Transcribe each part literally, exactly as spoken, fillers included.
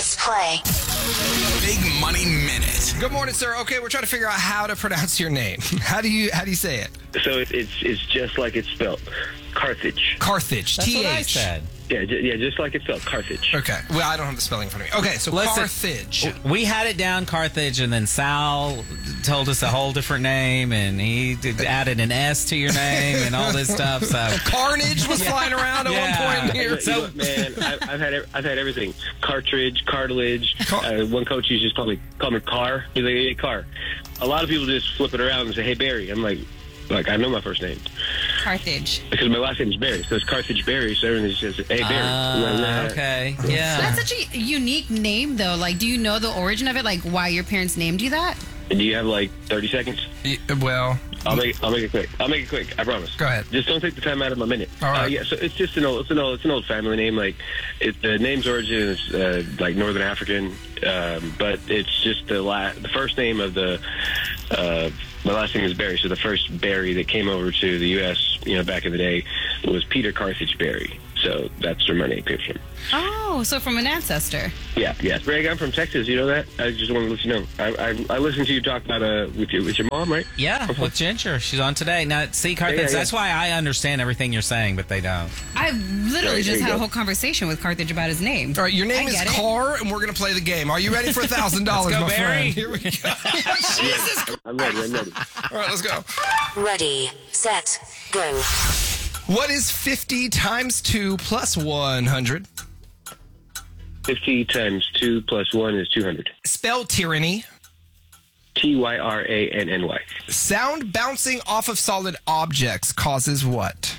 Press play. Big Money Minute. Good morning, sir. Okay, we're trying to figure out how to pronounce your name. How do you how do you say it? So it, it's it's just like it's spelled, Carthage. Carthage. That's T H. what I said. Yeah, j- yeah, just like it's spelled, Carthage. Okay. Well, I don't have the spelling in front of me. Okay, so Listen, Carthage. We had it down Carthage, and then Sal told us a whole different name, and he did, added an S to your name and all this stuff. So Carnage was flying around at Yeah. one point here. You know what, man, I, I've had ev- I've had everything: cartridge, cartilage. Car- Uh, one coach used to just call me call me Car. He's like, "Hey, Car." A lot of people just flip it around and say, "Hey, Barry." I'm like, like I know my first name Carthage. because my last name is Barry, so it's Carthage Barry. So everyone just says, "Hey, Barry." I'm like, uh, "Nah." okay, yeah. That's such a unique name, though. Like, do you know the origin of it? Like, why your parents named you that? Do you have like thirty seconds? Y- Well, I'll make I'll make it quick. I'll make it quick. I promise. Go ahead. Just don't take the time out of my minute. All right. Uh, yeah. So it's just an old it's an old it's an old family name. Like it, the name's origin is uh, like Northern African, um, but it's just the la- the first name of the. Uh, my last name is Barry, so the first Barry that came over to the U S, you know, back in the day, was Peter Carthage Barry. So that's where my name comes from. Oh, so from an ancestor. Yeah, yeah. Greg, I'm from Texas. You know that? I just wanted to let you know. I I, I listened to you talk about uh with your with your mom, right? Yeah, with Ginger. She's on today. Now, see, Carthage, Yeah, yeah, yeah. that's why I understand everything you're saying, but they don't. I literally There just you had go. a whole conversation with Carthage about his name. all right, your name I is get it. Car, and we're going to play the game. Are you ready for one thousand dollars, Let's go, my Barry. friend? Here we go. Jesus. I'm ready. I'm ready. All right, let's go. Ready, set, go. What is fifty times two plus one hundred? Fifty times two plus one is two hundred. Spell tyranny. T Y R A N N Y. Sound bouncing off of solid objects causes what?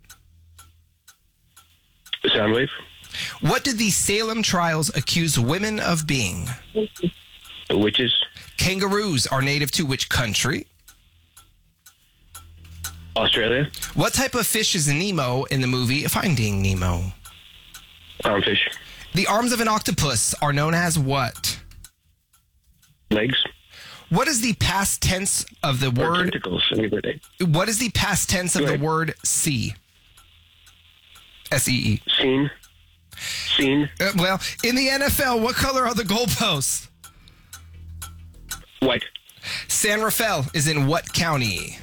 Sound wave. What did the Salem trials accuse women of being? Witches. Kangaroos are native to which country? Australia. What type of fish is Nemo in the movie Finding Nemo? Clownfish. The arms of an octopus are known as what? Legs. What is the past tense of the Or word? tentacles. Any birthday. What is the past tense of Go the ahead. word see? S E E. Scene. Scene. Uh, well, in the N F L, what color are the goalposts? White. San Rafael is in what county?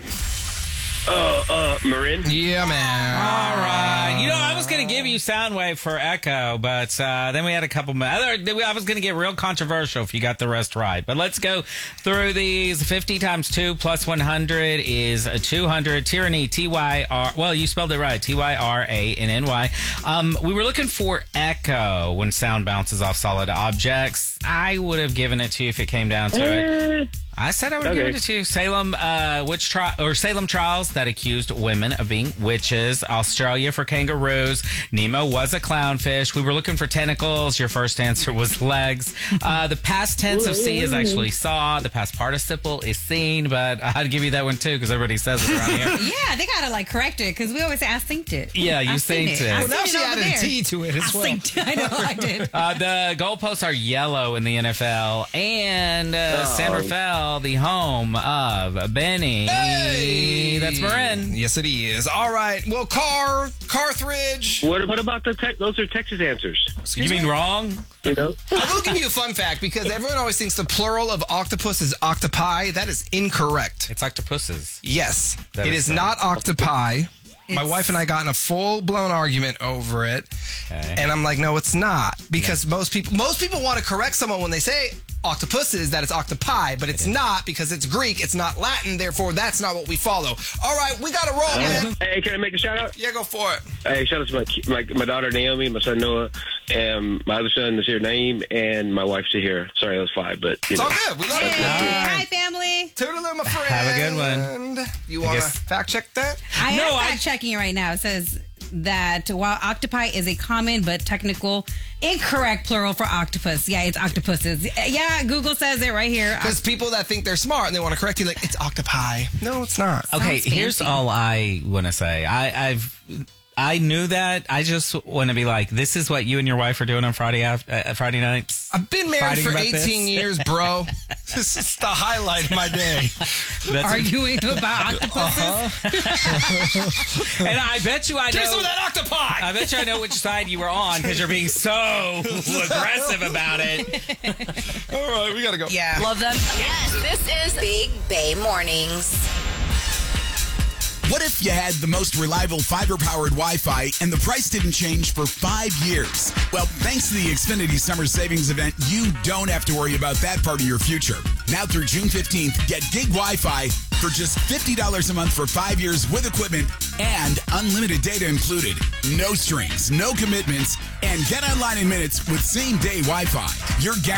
Uh, uh, Marin. Yeah, man. All right. You know, I was going to give you Soundwave for Echo, but uh, then we had a couple more. Other, I was going to get real controversial if you got the rest right. But let's go through these. fifty times two plus one hundred is two hundred. Tyranny, T Y R. Well, you spelled it right. T Y R A N N Y. Um, we were looking for Echo when sound bounces off solid objects. I would have given it to you if it came down to it. I said I would have Okay. given it to you. Salem uh, witch tri- or Salem trials that accused women of being witches. Australia for kangaroos. Nemo was a clownfish. We were looking for tentacles. Your first answer was legs. Uh, the past tense of see is actually saw. The past participle is seen, but I'd give you that one too because everybody says it around here. Yeah, they gotta like correct it because we always say I synced it. Yeah, you I seen synced it. I Well, Now seen she over added a there. T to it as I well. synced it. I know I did. Uh, the goalposts are yellow in the N F L, and uh, San Rafael, the home of Benny. Hey! That's Marin. Yes, it is. All right. Well, Car, Carthage. What, what about the tech? Those are Texas answers. You mean wrong? You know. I will give you a fun fact because everyone always thinks the plural of octopus is octopi. That is incorrect. It's octopuses. Yes, That it is is not octopi. My It's- wife and I got in a full-blown argument over it, Okay. and I'm like, no, it's not, because most people most people want to correct someone when they say octopuses that it's octopi, but it's not because it's Greek, it's not Latin, therefore that's not what we follow. All right, we got to roll, man. Hey, can I make a shout out? Yeah, go for it. Hey, shout out to my my, my daughter Naomi, my son Noah, and my other son is here, Naeem, and my wife's here. Sorry, that was five, but you It's know. all good. We love it. Hi, family. Toodaloo, my friend. Have a good one. You want to guess- fact check that? I No, am I- fact checking it right now. It says that while octopi is a common but technical incorrect plural for octopus. Yeah, it's octopuses. Yeah, Google says it right here. Because people that think they're smart and they want to correct you, like, it's octopi. No, it's not. Okay, Sounds here's fancy. all I want to say. I, I've I knew that. I just want to be like, this is what you and your wife are doing on Friday after, uh, Friday nights. I've been married Fighting for about eighteen this? years, bro. This is the highlight of my day. That's Arguing about octopuses. Uh-huh. And I bet you I Give me know. some of that octopi. I bet you I know which side you were on because you're being so aggressive about it. All right, we got to go. Yeah. Love them. Yes, this is Big Bay Mornings. What if you had the most reliable fiber-powered Wi-Fi and the price didn't change for five years? Well, thanks to the Xfinity Summer Savings Event, you don't have to worry about that part of your future. Now through June fifteenth, get gig Wi-Fi for just fifty dollars a month for five years with equipment and unlimited data included. No strings, no commitments, and get online in minutes with same-day Wi-Fi. You're guaranteed